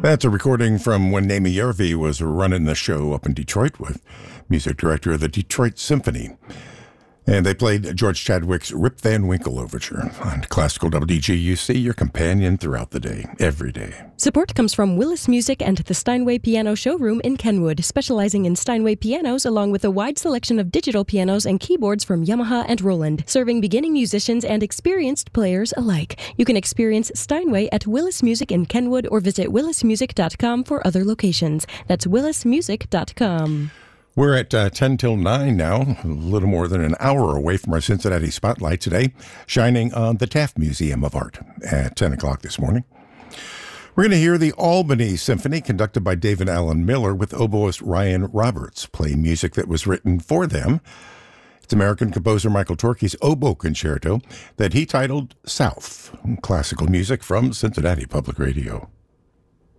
That's a recording from when Naomi Järvi was running the show up in Detroit with music director of the Detroit Symphony. And they played George Chadwick's Rip Van Winkle Overture on Classical WGUC, your companion throughout the day, every day. Support comes from Willis Music and the Steinway Piano Showroom in Kenwood, specializing in Steinway pianos along with a wide selection of digital pianos and keyboards from Yamaha and Roland, serving beginning musicians and experienced players alike. You can experience Steinway at Willis Music in Kenwood or visit willismusic.com for other locations. That's willismusic.com. We're at 10 till 9 now, a little more than an hour away from our Cincinnati Spotlight today, shining on the Taft Museum of Art at 10 o'clock this morning. We're going to hear the Albany Symphony, conducted by David Allen Miller, with oboist Ryan Roberts, play music that was written for them. It's American composer Michael Torke's oboe concerto that he titled South, classical music from Cincinnati Public Radio.